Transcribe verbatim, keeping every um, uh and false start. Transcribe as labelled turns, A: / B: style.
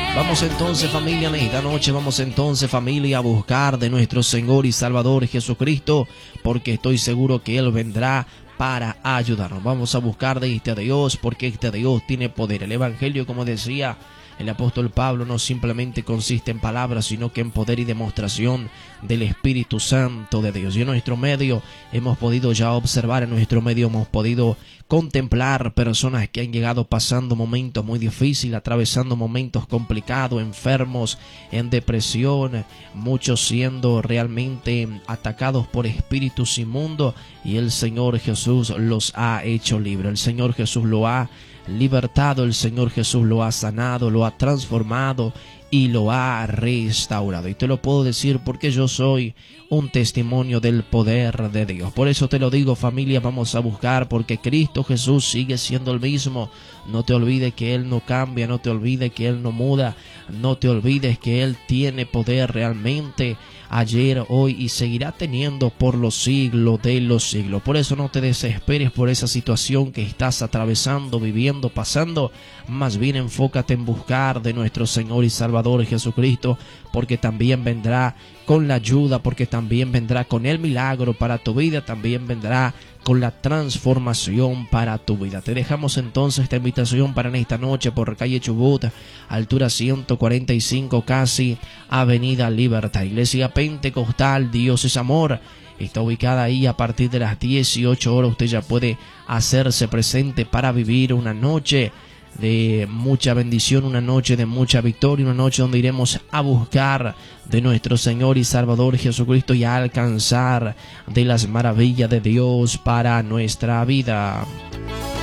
A: Vamos entonces, familia, en esta noche vamos entonces, familia, a buscar de nuestro Señor y Salvador Jesucristo, porque estoy seguro que Él vendrá para ayudarnos. Vamos a buscar de este Dios, porque este Dios tiene poder. El Evangelio, como decía el apóstol Pablo, no simplemente consiste en palabras, sino que en poder y demostración del Espíritu Santo de Dios. Y en nuestro medio hemos podido ya observar, en nuestro medio hemos podido contemplar personas que han llegado pasando momentos muy difíciles, atravesando momentos complicados, enfermos, en depresión, muchos siendo realmente atacados por espíritus inmundos, y el Señor Jesús los ha hecho libres. El Señor Jesús lo ha libertado, el Señor Jesús lo ha sanado, lo ha transformado y lo ha restaurado. Y te lo puedo decir porque yo soy un testimonio del poder de Dios. Por eso te lo digo, familia, vamos a buscar, porque Cristo Jesús sigue siendo el mismo. No te olvides que Él no cambia, no te olvides que Él no muda, no te olvides que Él tiene poder realmente ayer, hoy y seguirá teniendo por los siglos de los siglos. Por eso no te desesperes por esa situación que estás atravesando, viviendo, pasando. Más bien enfócate en buscar de nuestro Señor y Salvador Jesucristo, porque también vendrá con la ayuda, porque también vendrá con el milagro para tu vida, también vendrá con la transformación para tu vida. Te dejamos entonces esta invitación para en esta noche por calle Chubut, altura ciento cuarenta y cinco, casi Avenida Libertad. Iglesia Pentecostal Dios es Amor está ubicada ahí. A partir de las dieciocho horas usted ya puede hacerse presente para vivir una noche de mucha bendición, una noche de mucha victoria, una noche donde iremos a buscar de nuestro Señor y Salvador Jesucristo y a alcanzar de las maravillas de Dios para nuestra vida.